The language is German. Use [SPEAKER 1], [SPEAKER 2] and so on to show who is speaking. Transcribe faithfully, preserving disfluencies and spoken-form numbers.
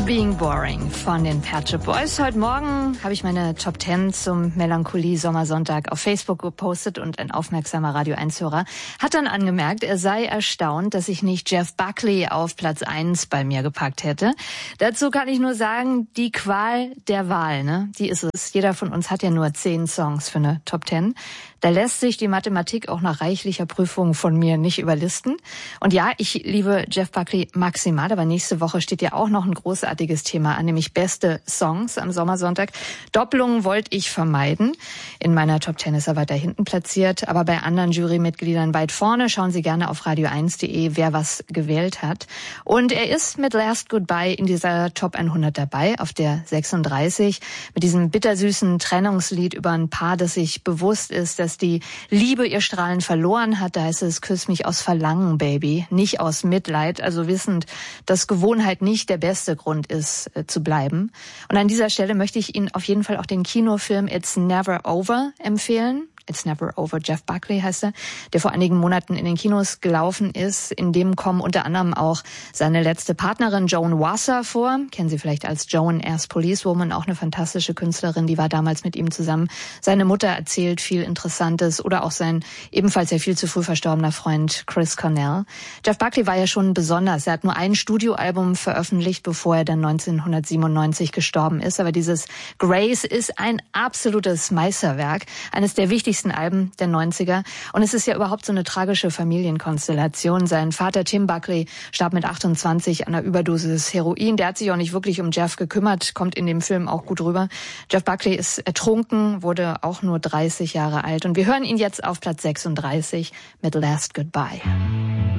[SPEAKER 1] Being Boring von den Pet Shop Boys. Heute Morgen habe ich meine Top Ten zum Melancholie-Sommersonntag auf Facebook gepostet und ein aufmerksamer Radio eins Hörer hat dann angemerkt, er sei erstaunt, dass ich nicht Jeff Buckley auf Platz eins bei mir gepackt hätte. Dazu kann ich nur sagen, die Qual der Wahl, ne? Die ist es. Jeder von uns hat ja nur zehn Songs für eine Top Ten. Da lässt sich die Mathematik auch nach reichlicher Prüfung von mir nicht überlisten. Und ja, ich liebe Jeff Buckley maximal, aber nächste Woche steht ja auch noch ein großartiges Thema an, nämlich beste Songs am Sommersonntag. Doppelungen wollte ich vermeiden. In meiner Top Ten ist er weiter hinten platziert, aber bei anderen Jurymitgliedern weit vorne. Schauen Sie gerne auf radio eins punkt de, wer was gewählt hat. Und er ist mit Last Goodbye in dieser Top hundert dabei, auf der sechsunddreißig, mit diesem bittersüßen Trennungslied über ein Paar, das sich bewusst ist, dass die Liebe ihr Strahlen verloren hat. Da heißt es, küss mich aus Verlangen, Baby, nicht aus Mitleid, also wissend, dass Gewohnheit nicht der beste Grund ist, äh, zu bleiben. Und an dieser Stelle möchte ich Ihnen auf jeden Fall auch den Kinofilm It's Never Over empfehlen. It's Never Over, Jeff Buckley heißt er, der vor einigen Monaten in den Kinos gelaufen ist. In dem kommen unter anderem auch seine letzte Partnerin Joan Wasser vor. Kennen Sie vielleicht als Joan as Policewoman, auch eine fantastische Künstlerin, die war damals mit ihm zusammen. Seine Mutter erzählt viel Interessantes oder auch sein ebenfalls sehr viel zu früh verstorbener Freund Chris Cornell. Jeff Buckley war ja schon besonders. Er hat nur ein Studioalbum veröffentlicht, bevor er dann neunzehnhundertsiebenundneunzig gestorben ist. Aber dieses Grace ist ein absolutes Meisterwerk, eines der wichtigsten Alben der neunziger. Und es ist ja überhaupt so eine tragische Familienkonstellation. Sein Vater Tim Buckley starb mit achtundzwanzig an einer Überdosis Heroin. Der hat sich auch nicht wirklich um Jeff gekümmert, kommt in dem Film auch gut rüber. Jeff Buckley ist ertrunken, wurde auch nur dreißig Jahre alt. Und wir hören ihn jetzt auf Platz sechsunddreißig mit Last Goodbye.